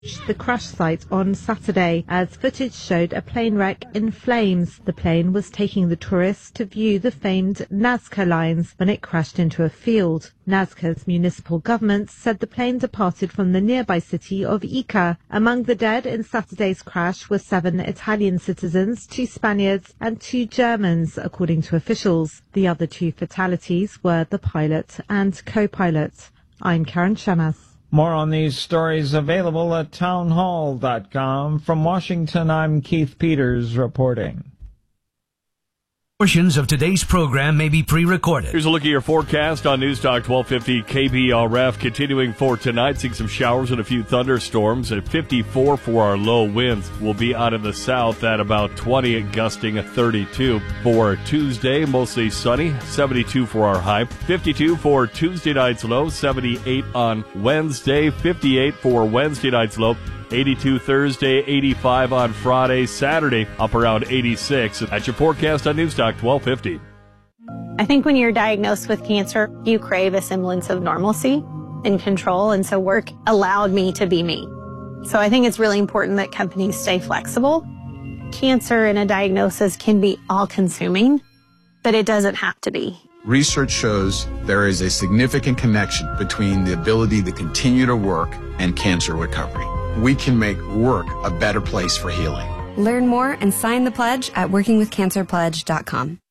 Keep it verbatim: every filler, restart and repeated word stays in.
the crash site on Saturday as footage showed a plane wreck in flames. The plane was taking the tourists to view the famed Nazca lines when it crashed into a field. Nazca's municipal government said the plane departed from the nearby city of Ica. Among the dead in Saturday's crash were seven Italian citizens, two Spaniards and two Germans, according to officials. The other two fatalities were the pilot and co-pilot. I'm Karen Shemas. More on these stories available at townhall dot com. From Washington, I'm Keith Peters reporting. Portions of today's program may be pre-recorded. Here's a look at your forecast on News Talk twelve fifty K B R F. Continuing for tonight, seeing some showers and a few thunderstorms at fifty-four for our low winds. We'll be out in the south at about twenty, gusting at thirty-two. For Tuesday, mostly sunny, seventy-two for our high. fifty-two for Tuesday night's low, seventy-eight on Wednesday, fifty-eight for Wednesday night's low. eighty-two Thursday, eighty-five on Friday, Saturday, up around eighty-six. That's your forecast on News Talk twelve fifty. I think when you're diagnosed with cancer, you crave a semblance of normalcy and control, and so work allowed me to be me. So I think it's really important that companies stay flexible. Cancer and a diagnosis can be all-consuming, but it doesn't have to be. Research shows there is a significant connection between the ability to continue to work and cancer recovery. We can make work a better place for healing. Learn more and sign the pledge at working with cancer pledge dot com.